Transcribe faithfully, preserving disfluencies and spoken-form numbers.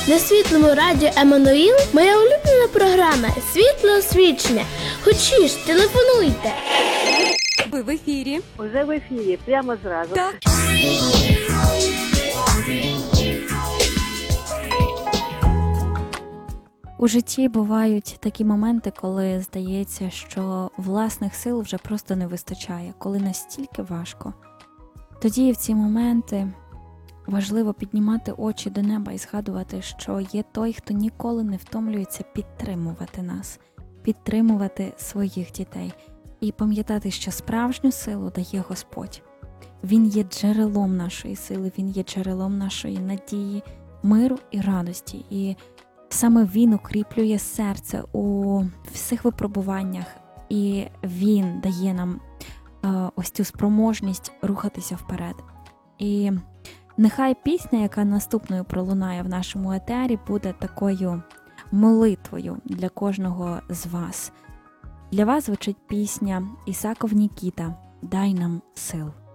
На світлому радіо Еммануїл моя улюблена програма «Світло освічення». Хочеш, телефонуйте. Ви в ефірі. Уже в ефірі, прямо зразу. Так. У житті бувають такі моменти, коли здається, що власних сил вже просто не вистачає, коли настільки важко. Тоді в ці моменти важливо піднімати очі до неба і згадувати, що є той, хто ніколи не втомлюється підтримувати нас, підтримувати своїх дітей. І пам'ятати, що справжню силу дає Господь. Він є джерелом нашої сили, Він є джерелом нашої надії, миру і радості. І саме Він укріплює серце у всіх випробуваннях, і Він дає нам е, ось цю спроможність рухатися вперед. І нехай пісня, яка наступною пролунає в нашому етері, буде такою молитвою для кожного з вас. Для вас звучить пісня Ісаков Нікіта «Дай нам сил».